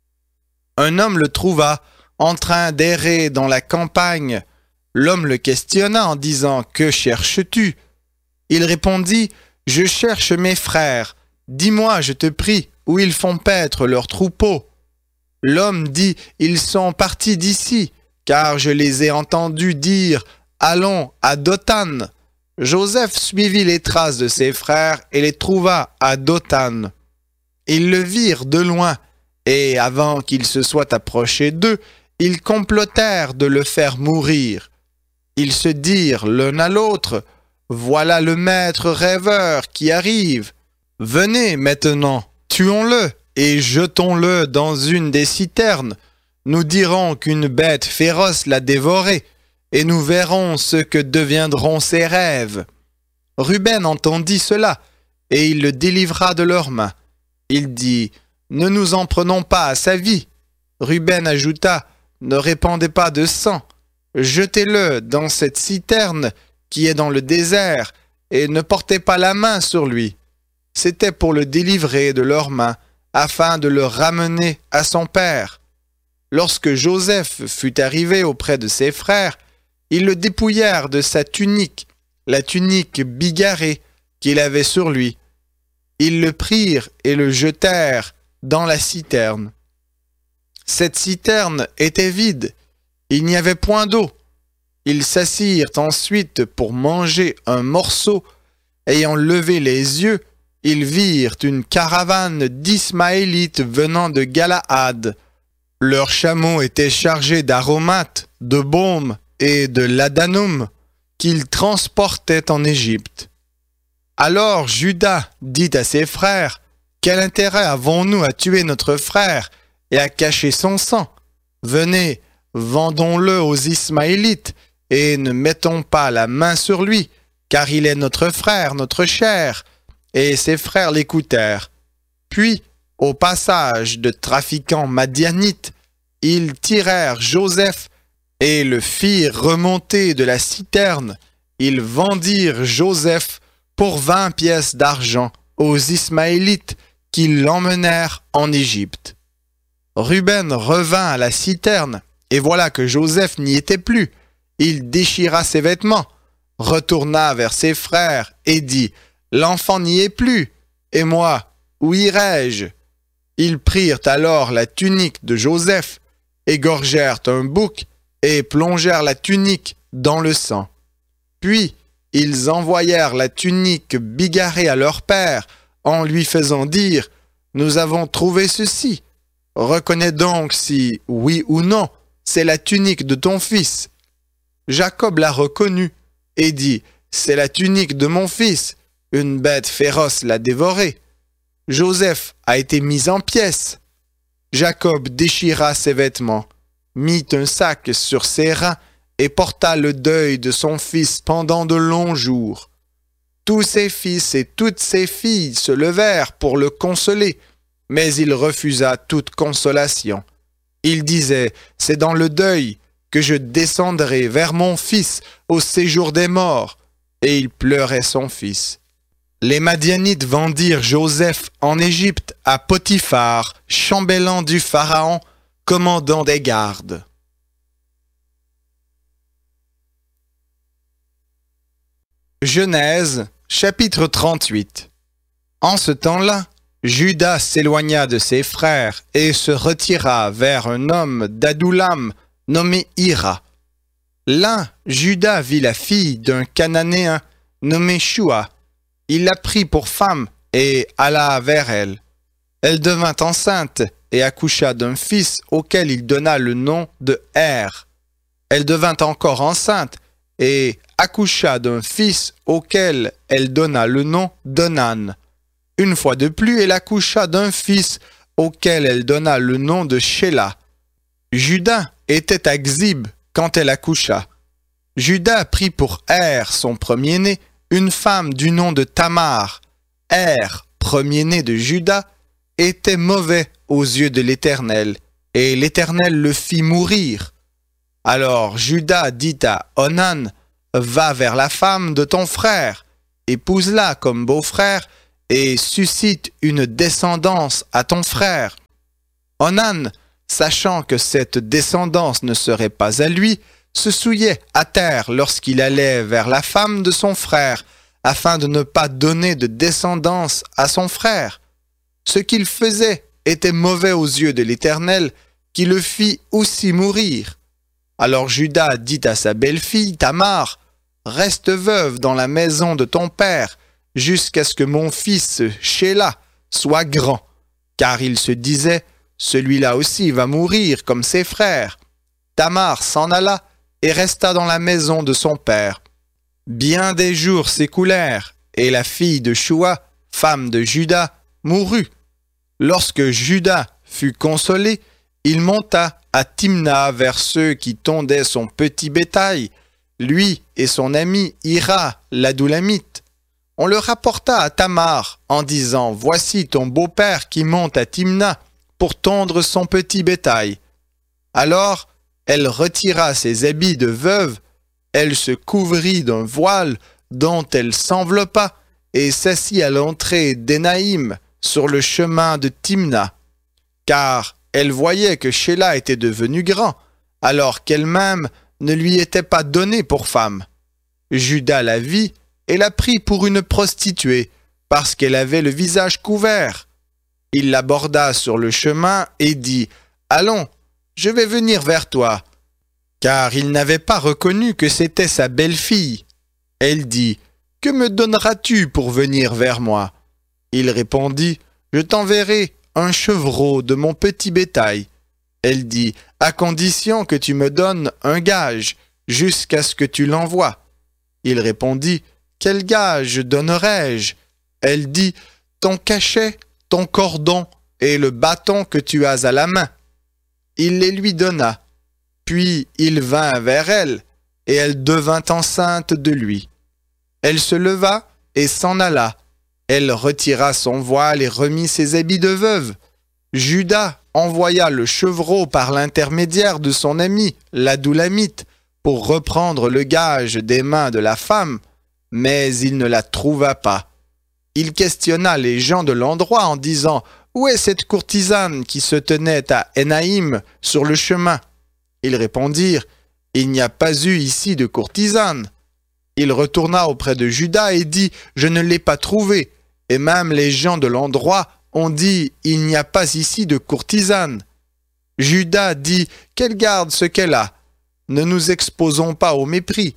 Un homme le trouva en train d'errer dans la campagne. L'homme le questionna en disant « Que cherches-tu » Il répondit « Je cherche mes frères. Dis-moi, je te prie, où ils font paître leurs troupeaux. » L'homme dit « Ils sont partis d'ici, car je les ai entendus dire « Allons à Dothan. » Joseph suivit les traces de ses frères et les trouva à Dothan. Ils le virent de loin, et avant qu'il se soit approché d'eux, ils complotèrent de le faire mourir. Ils se dirent l'un à l'autre, « Voilà le maître rêveur qui arrive. Venez maintenant, tuons-le et jetons-le dans une des citernes. Nous dirons qu'une bête féroce l'a dévoré, et nous verrons ce que deviendront ses rêves. » Ruben entendit cela, et il le délivra de leurs mains. Il dit, « Ne nous en prenons pas à sa vie. » Ruben ajouta, « Ne répandez pas de sang. Jetez-le dans cette citerne qui est dans le désert, et ne portez pas la main sur lui. » C'était pour le délivrer de leurs mains, afin de le ramener à son père. Lorsque Joseph fut arrivé auprès de ses frères, ils le dépouillèrent de sa tunique, la tunique bigarrée qu'il avait sur lui. Ils le prirent et le jetèrent dans la citerne. Cette citerne était vide, il n'y avait point d'eau. Ils s'assirent ensuite pour manger un morceau. Ayant levé les yeux, ils virent une caravane d'Ismaélites venant de Galaad. Leurs chameaux étaient chargés d'aromates, de baume et de ladanum qu'ils transportaient en Égypte. Alors Juda dit à ses frères, « Quel intérêt avons-nous à tuer notre frère et à cacher son sang? Venez, vendons-le aux Ismaélites et ne mettons pas la main sur lui, car il est notre frère, notre chair. » Et ses frères l'écoutèrent. Puis, au passage de trafiquants madianites, ils tirèrent Joseph et le firent remonter de la citerne. Ils vendirent Joseph pour vingt pièces d'argent aux Ismaélites qui l'emmenèrent en Égypte. Ruben revint à la citerne, et voilà que Joseph n'y était plus. Il déchira ses vêtements, retourna vers ses frères et dit, « L'enfant n'y est plus, et moi, où irai-je » Ils prirent alors la tunique de Joseph, égorgèrent un bouc et plongèrent la tunique dans le sang. Puis, ils envoyèrent la tunique bigarrée à leur père en lui faisant dire « Nous avons trouvé ceci. Reconnais donc si, oui ou non, c'est la tunique de ton fils. » Jacob la reconnut et dit « C'est la tunique de mon fils. Une bête féroce l'a dévorée. » Joseph a été mis en pièces. Jacob déchira ses vêtements, mit un sac sur ses reins et porta le deuil de son fils pendant de longs jours. Tous ses fils et toutes ses filles se levèrent pour le consoler, mais il refusa toute consolation. Il disait, « C'est dans le deuil que je descendrai vers mon fils au séjour des morts. » Et il pleurait son fils. Les Madianites vendirent Joseph en Égypte à Potiphar, chambellan du Pharaon, commandant des gardes. Genèse, chapitre trente-huit. En ce temps-là, Juda s'éloigna de ses frères et se retira vers un homme d'Adoulam nommé Hira. Là, Juda vit la fille d'un Cananéen nommé Shua. Il la prit pour femme et alla vers elle. Elle devint enceinte et accoucha d'un fils auquel il donna le nom de Er. Elle devint encore enceinte et accoucha d'un fils auquel elle donna le nom d'Onan. Une fois de plus, elle accoucha d'un fils auquel elle donna le nom de Shéla. Juda était à Xib quand elle accoucha. Juda prit pour Er, son premier-né, une femme du nom de Tamar. Er, premier-né de Juda, était mauvais aux yeux de l'Éternel, et l'Éternel le fit mourir. Alors Juda dit à Onan, « Va vers la femme de ton frère, épouse-la comme beau-frère, et suscite une descendance à ton frère. » Onan, sachant que cette descendance ne serait pas à lui, se souillait à terre lorsqu'il allait vers la femme de son frère, afin de ne pas donner de descendance à son frère. Ce qu'il faisait était mauvais aux yeux de l'Éternel, qui le fit aussi mourir. Alors Juda dit à sa belle-fille Tamar, « Reste veuve dans la maison de ton père, jusqu'à ce que mon fils Shéla soit grand. » Car il se disait, « Celui-là aussi va mourir comme ses frères. » Tamar s'en alla et resta dans la maison de son père. Bien des jours s'écoulèrent, et la fille de Shua, femme de Juda, mourut. Lorsque Juda fut consolé, il monta à Timna vers ceux qui tondaient son petit bétail, lui et son ami Hira l'Adoulamite. On le rapporta à Tamar en disant « Voici ton beau-père qui monte à Timna pour tondre son petit bétail. » Alors elle retira ses habits de veuve, elle se couvrit d'un voile dont elle s'enveloppa et s'assit à l'entrée d'Énaïm sur le chemin de Timna, car elle voyait que Shéla était devenu grand, alors qu'elle-même ne lui était pas donnée pour femme. Juda la vit et la prit pour une prostituée, parce qu'elle avait le visage couvert. Il l'aborda sur le chemin et dit « Allons, je vais venir vers toi. » Car il n'avait pas reconnu que c'était sa belle-fille. Elle dit « Que me donneras-tu pour venir vers moi ?» Il répondit « Je t'enverrai un chevreau de mon petit bétail. » Elle dit « À condition que tu me donnes un gage, jusqu'à ce que tu l'envoies. » Il répondit « Quel gage donnerai-je » Elle dit « Ton cachet, ton cordon et le bâton que tu as à la main. » Il les lui donna. Puis il vint vers elle, et elle devint enceinte de lui. Elle se leva et s'en alla. Elle retira son voile et remit ses habits de veuve. Juda envoya le chevreau par l'intermédiaire de son ami, l'Adoulamite, pour reprendre le gage des mains de la femme, mais il ne la trouva pas. Il questionna les gens de l'endroit en disant « Où est cette courtisane qui se tenait à Énaïm sur le chemin ?» Ils répondirent « Il n'y a pas eu ici de courtisane. » Il retourna auprès de Juda et dit « Je ne l'ai pas trouvée. » Et même les gens de l'endroit ont dit « Il n'y a pas ici de courtisane. » Juda dit « Qu'elle garde ce qu'elle a. Ne nous exposons pas au mépris.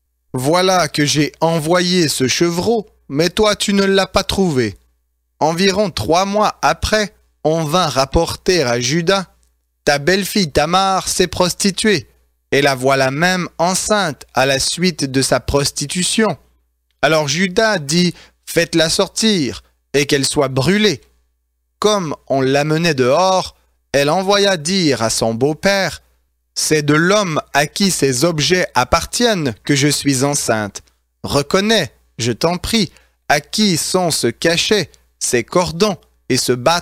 Voilà que j'ai envoyé ce chevreau, mais toi tu ne l'as pas trouvé. » Environ trois mois après, on vint rapporter à Juda « Ta belle-fille Tamar s'est prostituée, et la voilà même enceinte à la suite de sa prostitution. » Alors Juda dit « Faites-la sortir, et qu'elle soit brûlée. » Comme on l'amenait dehors, elle envoya dire à son beau-père « C'est de l'homme à qui ces objets appartiennent que je suis enceinte. Reconnais, je t'en prie, à qui sont ce cachet, ces cordons et ce bâton. »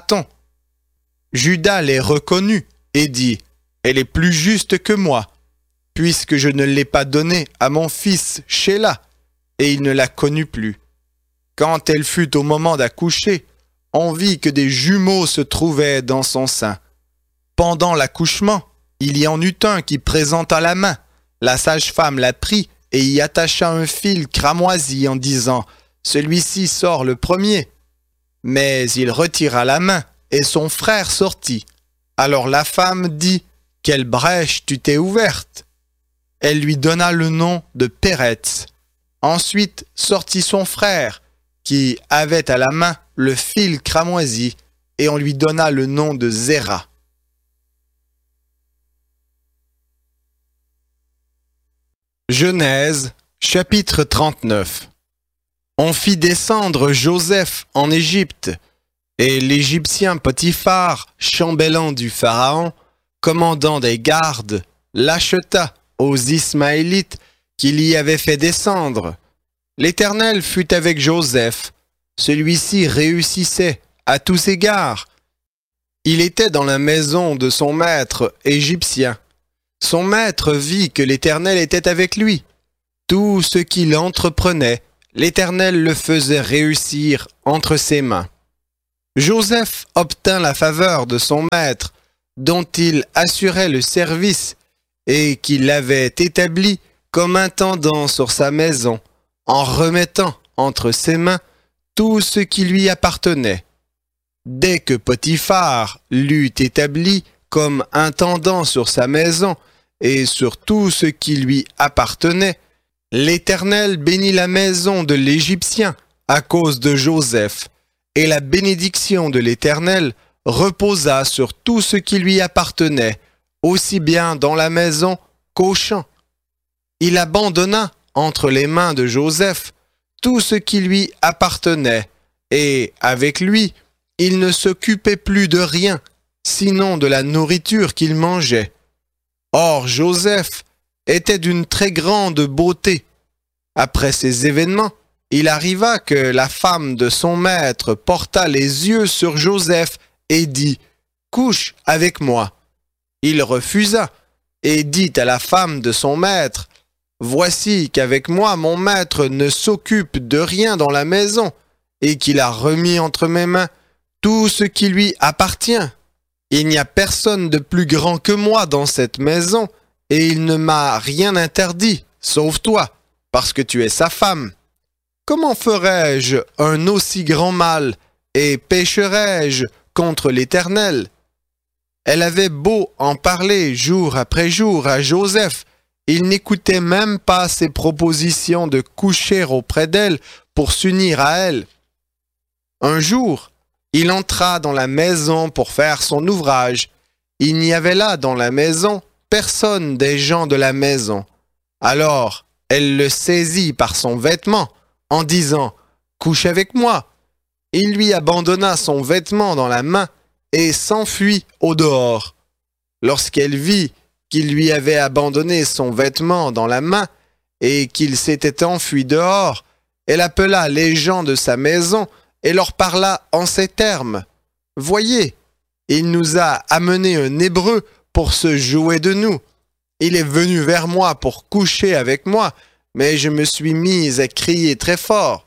Juda les reconnut et dit « Elle est plus juste que moi, puisque je ne l'ai pas donnée à mon fils Shéla, et il ne la connut plus. » Quand elle fut au moment d'accoucher, on vit que des jumeaux se trouvaient dans son sein. Pendant l'accouchement, il y en eut un qui présenta la main. La sage-femme la prit et y attacha un fil cramoisi en disant « Celui-ci sort le premier. » Mais il retira la main et son frère sortit. Alors la femme dit « Quelle brèche tu t'es ouverte ?» Elle lui donna le nom de Péretz. Ensuite sortit son frère, qui avait à la main le fil cramoisi, et on lui donna le nom de Zéra. Genèse, chapitre trente-neuf. On fit descendre Joseph en Égypte, et l'Égyptien Potiphar, chambellan du Pharaon, commandant des gardes, l'acheta aux Ismaélites qu'il y avait fait descendre. L'Éternel fut avec Joseph. Celui-ci réussissait à tous égards. Il était dans la maison de son maître égyptien. Son maître vit que l'Éternel était avec lui. Tout ce qu'il entreprenait, l'Éternel le faisait réussir entre ses mains. Joseph obtint la faveur de son maître, dont il assurait le service et qu'il avait établi comme intendant sur sa maison, en remettant entre ses mains tout ce qui lui appartenait. Dès que Potiphar l'eut établi comme intendant sur sa maison et sur tout ce qui lui appartenait, l'Éternel bénit la maison de l'Égyptien à cause de Joseph, et la bénédiction de l'Éternel reposa sur tout ce qui lui appartenait, aussi bien dans la maison qu'au champ. Il abandonna entre les mains de Joseph tout ce qui lui appartenait, et avec lui, il ne s'occupait plus de rien, sinon de la nourriture qu'il mangeait. Or Joseph était d'une très grande beauté. Après ces événements, il arriva que la femme de son maître porta les yeux sur Joseph et dit « Couche avec moi ». Il refusa et dit à la femme de son maître « Voici qu'avec moi mon maître ne s'occupe de rien dans la maison et qu'il a remis entre mes mains tout ce qui lui appartient. Il n'y a personne de plus grand que moi dans cette maison et il ne m'a rien interdit, sauf toi, parce que tu es sa femme. Comment ferais-je un aussi grand mal et pécherais-je contre l'Éternel ?» Elle avait beau en parler jour après jour à Joseph, il n'écoutait même pas ses propositions de coucher auprès d'elle pour s'unir à elle. Un jour, il entra dans la maison pour faire son ouvrage. Il n'y avait là dans la maison personne des gens de la maison. Alors, elle le saisit par son vêtement en disant « Couche avec moi ». Il lui abandonna son vêtement dans la main et s'enfuit au dehors. Lorsqu'elle vit qu'il lui avait abandonné son vêtement dans la main et qu'il s'était enfui dehors, elle appela les gens de sa maison et leur parla en ces termes. « Voyez, il nous a amené un Hébreu pour se jouer de nous. Il est venu vers moi pour coucher avec moi, mais je me suis mise à crier très fort.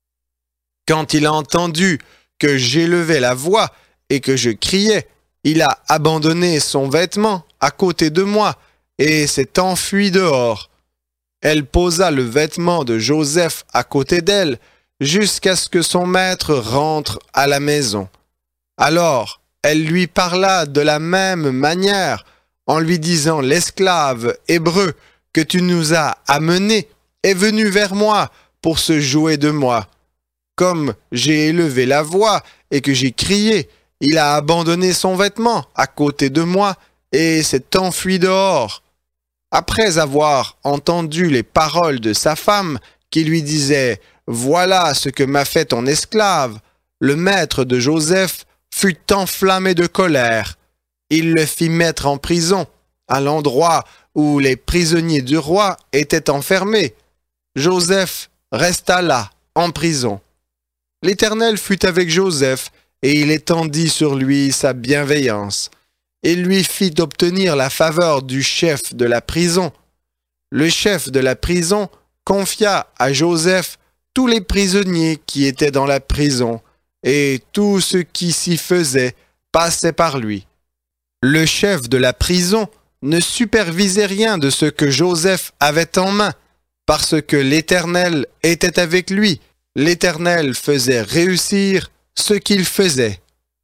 Quand il a entendu que j'élevais la voix et que je criais, il a abandonné son vêtement à côté de moi et s'est enfui dehors. » Elle posa le vêtement de Joseph à côté d'elle jusqu'à ce que son maître rentre à la maison. Alors, elle lui parla de la même manière en lui disant « L'esclave hébreu que tu nous as amené est venu vers moi pour se jouer de moi. Comme j'ai élevé la voix et que j'ai crié, il a abandonné son vêtement à côté de moi et s'est enfui dehors. » Après avoir entendu les paroles de sa femme qui lui disait « Voilà ce que m'a fait ton esclave », le maître de Joseph fut enflammé de colère. Il le fit mettre en prison, à l'endroit où les prisonniers du roi étaient enfermés. Joseph resta là, en prison. L'Éternel fut avec Joseph, et il étendit sur lui sa bienveillance. Il lui fit obtenir la faveur du chef de la prison. Le chef de la prison confia à Joseph tous les prisonniers qui étaient dans la prison, et tout ce qui s'y faisait passait par lui. Le chef de la prison ne supervisait rien de ce que Joseph avait en main, parce que l'Éternel était avec lui. L'Éternel faisait réussir ce qu'il faisait.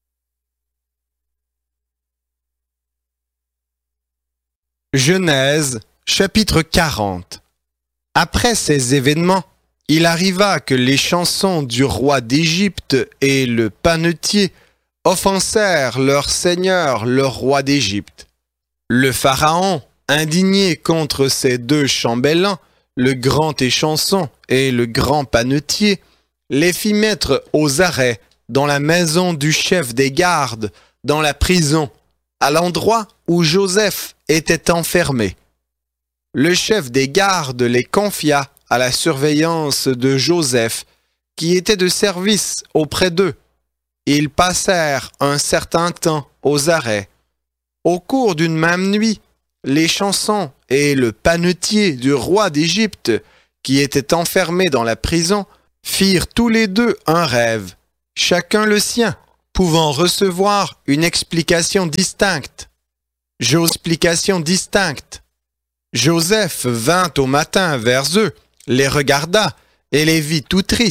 Genèse, chapitre quarante. Après ces événements, il arriva que les chansons du roi d'Égypte et le panetier offensèrent leur seigneur, le roi d'Égypte. Le pharaon, indigné contre ces deux chambellans, le grand échanson et le grand panetier, les fit mettre aux arrêts dans la maison du chef des gardes, dans la prison, à l'endroit où Joseph était enfermé. Le chef des gardes les confia à la surveillance de Joseph, qui était de service auprès d'eux. Ils passèrent un certain temps aux arrêts. Au cours d'une même nuit, les chansons et le panetier du roi d'Égypte, qui était enfermé dans la prison, firent tous les deux un rêve, chacun le sien, pouvant recevoir une explication distincte. Explication distincte. Joseph vint au matin vers eux, les regarda et les vit tout tristes.